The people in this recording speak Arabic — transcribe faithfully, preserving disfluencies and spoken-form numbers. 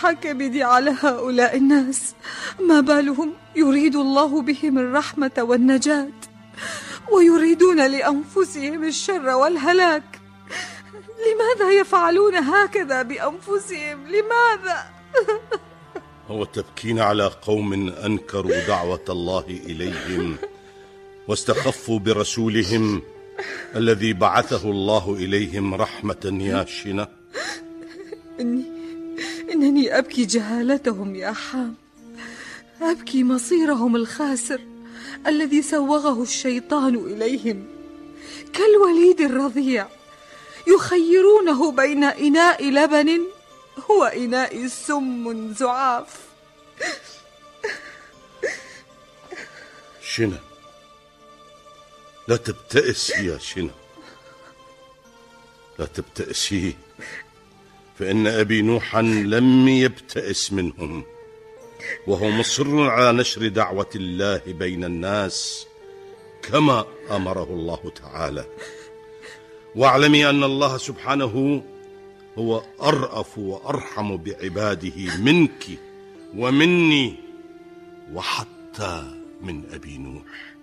تفتح كبدي على هؤلاء الناس، ما بالهم يريد الله بهم الرحمة والنجاة ويريدون لأنفسهم الشر والهلاك. لماذا يفعلون هكذا بأنفسهم؟ لماذا؟ هو تبكين على قوم أنكروا دعوة الله إليهم واستخفوا برسولهم الذي بعثه الله إليهم رحمة يا شنة؟ إني إنني أبكي جهالتهم يا حام، أبكي مصيرهم الخاسر الذي سوغه الشيطان إليهم، كالوليد الرضيع يخيرونه بين إناء لبن وإناء سم زعاف. شنة، لا تبتئسي يا شنة، لا تبتئسي، فإن أبي نوحا لم يبتئس منهم، وهو مصر على نشر دعوة الله بين الناس كما أمره الله تعالى. واعلمي أن الله سبحانه هو أرأف وأرحم بعباده منك ومني وحتى من أبي نوح.